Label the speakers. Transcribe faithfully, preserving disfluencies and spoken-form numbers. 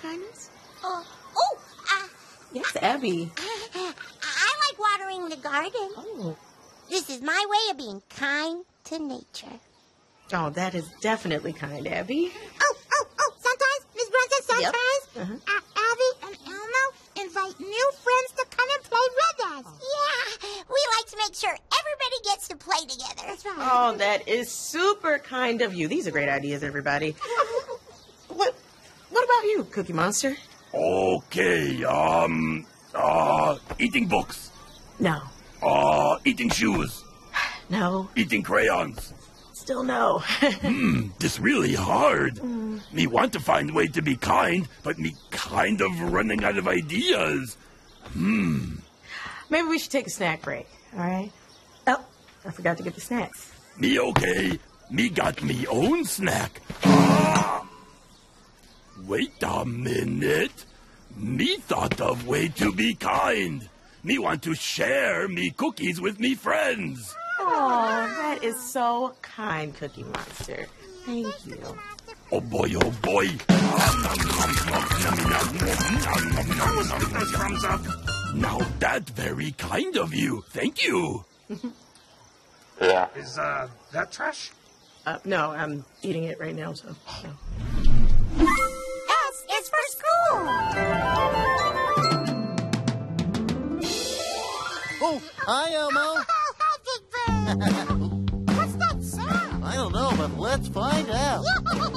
Speaker 1: kindness?
Speaker 2: Oh, oh, uh...
Speaker 1: Yes, Abby.
Speaker 2: I like watering the garden.
Speaker 1: Oh.
Speaker 2: This is my way of being kind to nature.
Speaker 1: Oh, that is definitely kind, Abby.
Speaker 2: Oh, oh, oh, sometimes, Miss Brenda, sometimes
Speaker 1: Yep. Uh-huh.
Speaker 2: uh, Abby and Elmo invite new friends to come and play with us. Oh. Yeah, we like to make sure everybody gets to play together. That's right.
Speaker 1: Oh, that is super kind of you. These are great ideas, everybody. What What about you, Cookie Monster?
Speaker 3: Okay, um, uh, eating books.
Speaker 1: No.
Speaker 3: Uh, eating shoes.
Speaker 1: No.
Speaker 3: Eating crayons.
Speaker 1: Still no.
Speaker 3: Hmm, this really hard.
Speaker 1: Mm.
Speaker 3: Me want to find way to be kind, but me kind of running out of ideas. Hmm.
Speaker 1: Maybe we should take a snack break, all right? Oh, I forgot to get the snacks.
Speaker 3: Me okay. Me got me own snack. Ah! Wait a minute. Me thought of way to be kind. Me want to share me cookies with me friends.
Speaker 1: Oh, that is so kind, Cookie Monster. Thank you.
Speaker 3: Oh boy, oh boy. Now that's very kind of you. Thank you.
Speaker 4: Is, uh, that trash?
Speaker 1: Uh, no, I'm eating it right now, so. so.
Speaker 2: S is for school.
Speaker 5: Oh, hi, Elmo.
Speaker 2: Hi, Big Bird. What's that sound?
Speaker 5: I don't know, but let's find out.